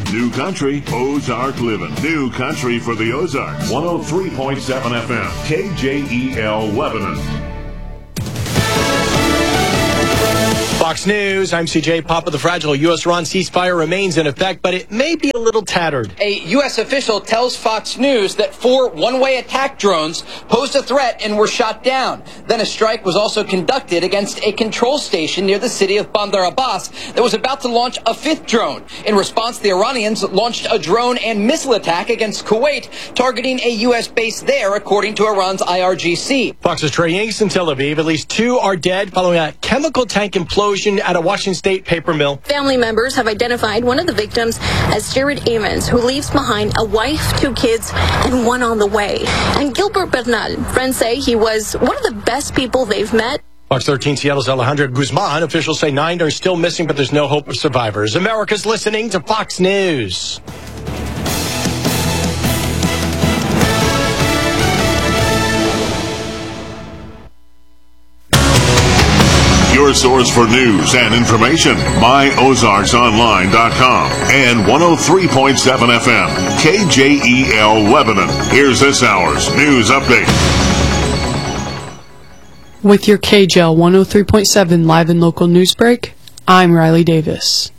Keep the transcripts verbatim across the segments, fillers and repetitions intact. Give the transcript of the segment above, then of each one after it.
New Country, Ozark Living. New Country for the Ozarks. one oh three point seven F M, K J E L Lebanon. Fox News, I'm C J. Papa the Fragile. U S-Iran ceasefire remains in effect, but it may be a little tattered. A U S official tells Fox News that four one-way attack drones posed a threat and were shot down. Then a strike was also conducted against a control station near the city of Bandar Abbas that was about to launch a fifth drone. In response, the Iranians launched a drone and missile attack against Kuwait, targeting a U S base there, according to Iran's I R G C. Fox's Trey Yanks in Tel Aviv. At least two are dead following a chemical tank implosion at a Washington State paper mill. Family members have identified one of the victims as Jared Amons, who leaves behind a wife, two kids, and one on the way. And Gilbert Bernal, friends say he was one of the best people they've met. Fox thirteen Seattle's Alejandra Guzman. Officials say nine are still missing, but there's no hope of survivors. America's listening to Fox News. Your source for news and information, my ozarks online dot com and one oh three point seven F M, K J E L Lebanon. Here's this hour's news update. With your K J L one oh three point seven live and local news break, I'm Riley Davis.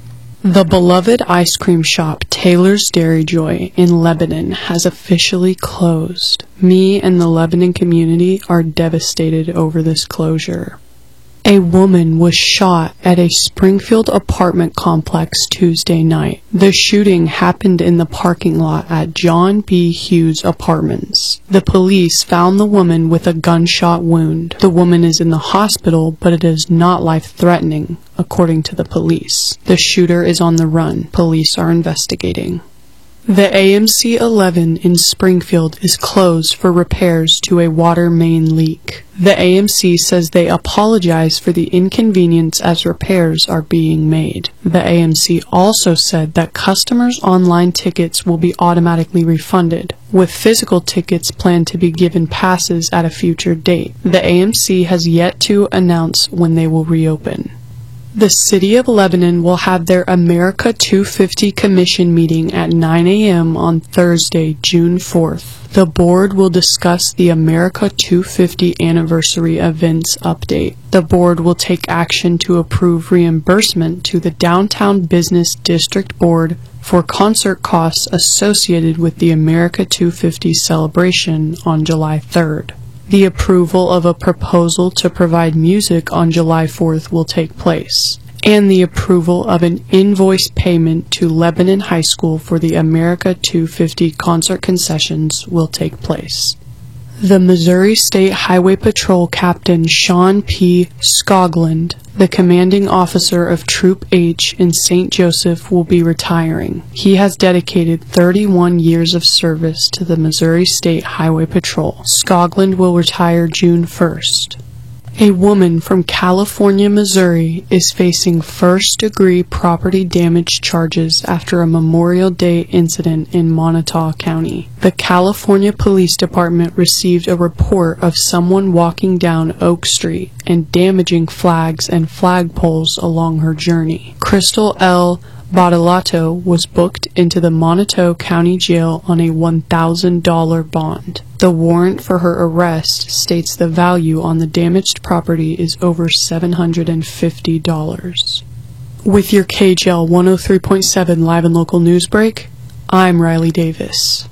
The beloved ice cream shop Taylor's Dairy Joy in Lebanon has officially closed. Me and the Lebanon community are devastated over this closure. A woman was shot at a Springfield apartment complex Tuesday night. The shooting happened in the parking lot at John B. Hughes Apartments. The police found the woman with a gunshot wound. The woman is in the hospital, but it is not life-threatening, according to the police. The shooter is on the run. Police are investigating. The A M C eleven in Springfield is closed for repairs to a water main leak. The A M C says they apologize for the inconvenience as repairs are being made. The A M C also said that customers' online tickets will be automatically refunded, with physical tickets planned to be given passes at a future date. The A M C has yet to announce when they will reopen. The City of Lebanon will have their America two fifty Commission meeting at nine a.m. on Thursday, June fourth. The board will discuss the America two fifty Anniversary Events update. The board will take action to approve reimbursement to the Downtown Business District Board for concert costs associated with the America two fifty celebration on July third. The approval of a proposal to provide music on July fourth will take place, and the approval of an invoice payment to Lebanon High School for the America two fifty concert concessions will take place. The Missouri State Highway Patrol Captain Sean P. Skoglund, the commanding officer of Troop H in Saint Joseph, will be retiring. He has dedicated thirty-one years of service to the Missouri State Highway Patrol. Skoglund will retire June first. A woman from California, Missouri is facing first-degree property damage charges after a Memorial Day incident in Montauk County. The California Police Department received a report of someone walking down Oak Street and damaging flags and flagpoles along her journey. Crystal L. Badalato was booked into the Montauk County Jail on a one thousand dollars bond. The warrant for her arrest states the value on the damaged property is over seven hundred fifty dollars. With your K J L one oh three point seven live and local news break, I'm Riley Davis.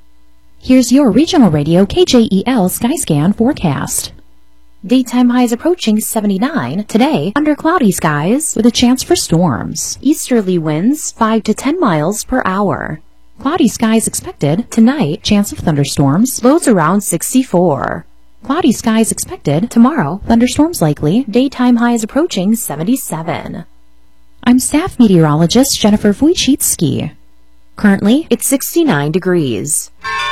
Here's your regional radio K J E L Skyscan forecast. Daytime highs approaching seventy-nine. Today, under cloudy skies with a chance for storms. Easterly winds five to ten miles per hour. Cloudy skies expected. Tonight, chance of thunderstorms. Lows around sixty-four. Cloudy skies expected. Tomorrow, thunderstorms likely. Daytime highs approaching seventy-seven. I'm staff meteorologist Jennifer Wojcicki. Currently, it's sixty-nine degrees.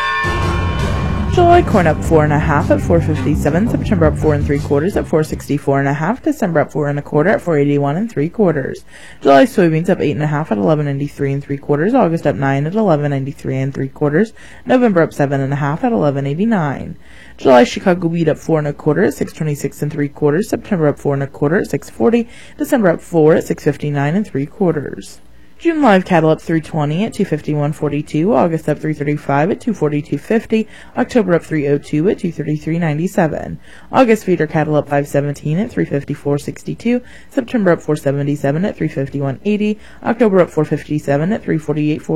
July corn up four and a half at four fifty-seven. September up four and three quarters at four sixty-four and a half. December up four and a quarter at four eighty-one and three quarters. July soybeans up eight and a half at eleven ninety-three and three quarters. August up nine at eleven ninety-three and three quarters. November up seven and a half at eleven eighty-nine. July Chicago wheat up four and a quarter at six twenty-six and three quarters. September up four and a quarter at six forty. December up four at six fifty-nine and three quarters. June live cattle up three twenty at two fifty-one forty-two, August up three thirty-five at two forty-two fifty, October up three oh two at two thirty-three ninety-seven. August feeder cattle up five seventeen at three fifty-four sixty-two, September up four seventy-seven at three fifty-one eighty, October up four fifty-seven at three forty-eight forty.